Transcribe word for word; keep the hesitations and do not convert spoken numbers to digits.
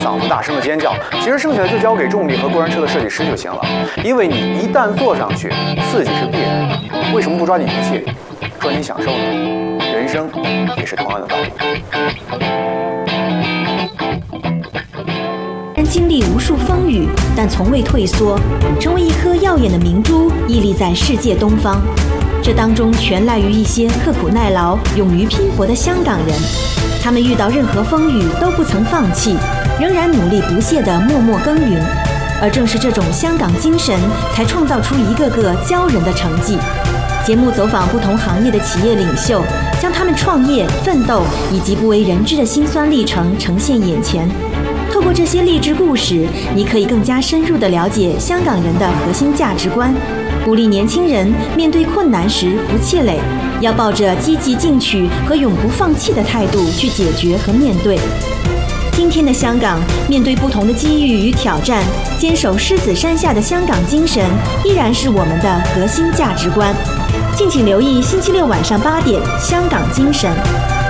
嗓子大声的尖叫，其实剩下的就交给重力和过山车的设计师就行了。因为你一旦坐上去，刺激是必然的。为什么不抓紧一切，抓紧享受呢？人生也是同样的道理。 经历无数风雨，但从未退缩，成为一颗耀眼的明珠，屹立在世界东方。这当中全赖于一些刻苦耐劳、勇于拼搏的香港人。他们遇到任何风雨都不曾放弃，仍然努力不懈地默默耕耘。而正是这种香港精神，才创造出一个个骄人的成绩。节目走访不同行业的企业领袖，将他们创业、奋斗以及不为人知的辛酸历程呈现眼前。透过这些励志故事，你可以更加深入地了解香港人的核心价值观，鼓励年轻人面对困难时不气馁，要抱着积极进取和永不放弃的态度去解决和面对。今天的香港，面对不同的机遇与挑战，坚守狮子山下的香港精神依然是我们的核心价值观。敬请留意星期六晚上八点《香港精神》。